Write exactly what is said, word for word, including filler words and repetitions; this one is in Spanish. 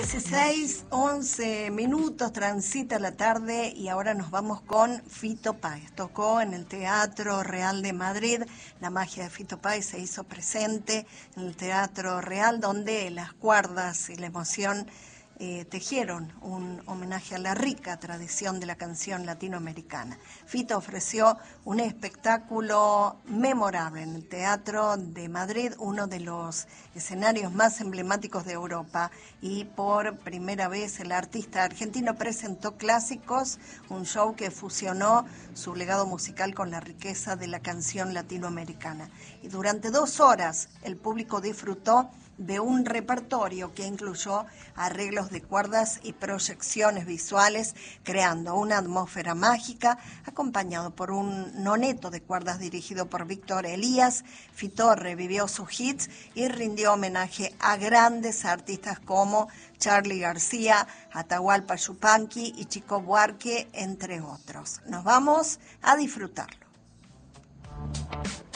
dieciséis, once minutos, transita la tarde y ahora nos vamos con Fito Páez. Tocó en el Teatro Real de Madrid, la magia de Fito Páez se hizo presente en el Teatro Real, donde las cuerdas y la emoción eh, tejieron un homenaje a la rica tradición de la canción latinoamericana. Fito ofreció un espectáculo memorable en el Teatro de Madrid, uno de los escenarios más emblemáticos de Europa, y por primera vez el artista argentino presentó clásicos, un show que fusionó su legado musical con la riqueza de la canción latinoamericana. Y durante dos horas el público disfrutó de un repertorio que incluyó arreglos de cuerdas y proyecciones visuales, creando una atmósfera mágica, acompañado por un noneto de cuerdas dirigido por Víctor Elías. Fito revivió sus hits y rindió homenaje a grandes artistas como Charly García, Atahualpa Yupanqui y Chico Buarque, entre otros. Nos vamos a disfrutarlo.